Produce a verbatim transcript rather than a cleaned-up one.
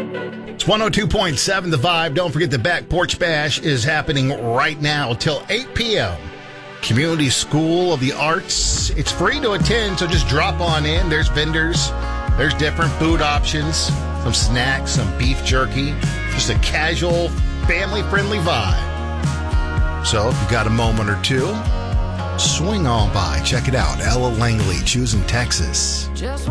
It's one oh two point seven The Vibe. Don't forget the Back Porch Bash is happening right now till eight p.m. Community School of the Arts. It's free to attend, so just drop on in. There's vendors. There's different food options, some snacks, some beef jerky. Just a casual, family-friendly vibe. So if you got a moment or two, swing on by. Check it out. Ella Langley, choosing Texas.